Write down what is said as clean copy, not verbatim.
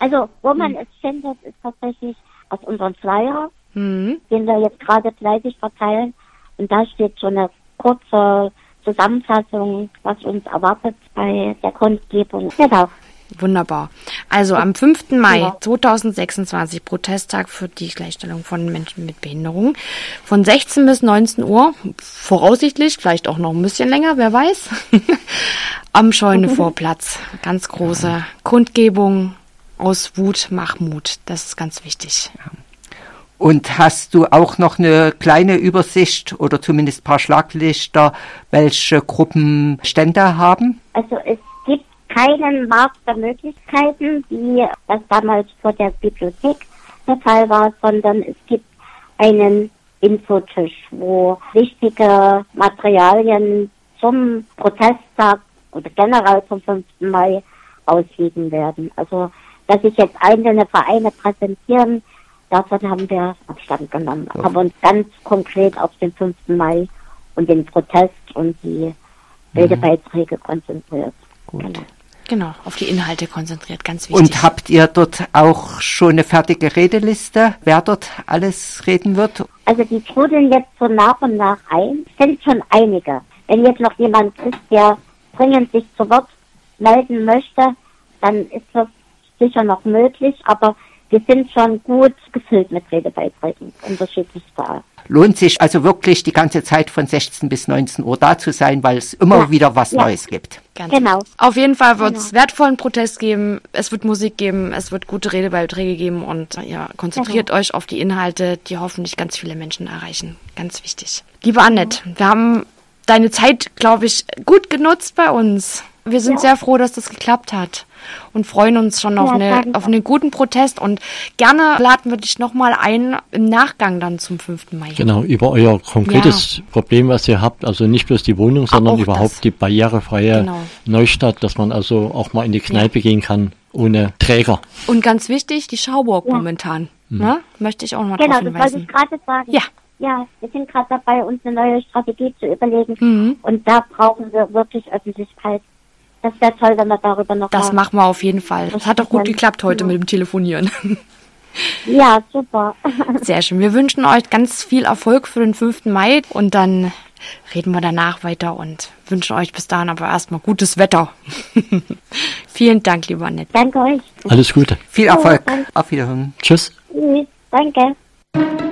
Also, wo man es findet, ist tatsächlich aus unserem Flyer, den wir jetzt gerade fleißig verteilen. Und da steht so eine kurze Zusammenfassung, was uns erwartet bei der Kundgebung. Genau. Wunderbar. Also am 5. Mai 2026, Protesttag für die Gleichstellung von Menschen mit Behinderung, von 16 bis 19 Uhr, voraussichtlich, vielleicht auch noch ein bisschen länger, wer weiß, am Scheune-Vorplatz. Ganz große Kundgebung aus Wut, mach Mut. Das ist ganz wichtig. Und hast du auch noch eine kleine Übersicht oder zumindest ein paar Schlaglichter, welche Gruppen Stände haben? Also es gibt keinen Markt der Möglichkeiten, wie das damals vor der Bibliothek der Fall war, sondern es gibt einen Infotisch, wo wichtige Materialien zum Protesttag oder generell zum 5. Mai ausliegen werden. Also, dass sich jetzt einzelne Vereine präsentieren, davon haben wir Abstand genommen. Okay. Haben uns ganz konkret auf den 5. Mai und den Protest und die Redebeiträge konzentriert. Gut. Genau, auf die Inhalte konzentriert, ganz wichtig. Und habt ihr dort auch schon eine fertige Redeliste, wer dort alles reden wird? Also die trudeln jetzt so nach und nach ein. Es sind schon einige. Wenn jetzt noch jemand ist, der dringend sich zu Wort melden möchte, dann ist das sicher noch möglich, aber wir sind schon gut gefüllt mit Redebeiträgen, unterschiedlichster Art. Lohnt sich also wirklich die ganze Zeit von 16 bis 19 Uhr da zu sein, weil es immer wieder was Neues gibt. Ganz genau. Auf jeden Fall wird es wertvollen Protest geben, es wird Musik geben, es wird gute Redebeiträge geben und ja, konzentriert euch auf die Inhalte, die hoffentlich ganz viele Menschen erreichen. Ganz wichtig. Liebe Annette, wir haben deine Zeit, glaube ich, gut genutzt bei uns. Wir sind sehr froh, dass das geklappt hat und freuen uns schon auf einen guten Protest und gerne laden wir dich nochmal ein im Nachgang dann zum 5. Mai. Genau, über euer konkretes Problem, was ihr habt, also nicht bloß die Wohnung, sondern überhaupt die barrierefreie Neustadt, dass man also auch mal in die Kneipe gehen kann ohne Träger. Und ganz wichtig, die Schauburg momentan, ne? Möchte ich auch noch mal drauf hinweisen. Genau, das wollte ich gerade sagen. Ja, wir sind gerade dabei, uns eine neue Strategie zu überlegen und da brauchen wir wirklich Öffentlichkeit. Das wäre toll, wenn wir darüber noch Das machen wir auf jeden Fall. Das hat doch gut geklappt heute mit dem Telefonieren. Ja, super. Sehr schön. Wir wünschen euch ganz viel Erfolg für den 5. Mai und dann reden wir danach weiter und wünschen euch bis dahin aber erstmal gutes Wetter. Vielen Dank, lieber Annette. Danke euch. Alles Gute. Viel Erfolg. Auf Wiederhören. Tschüss. Danke.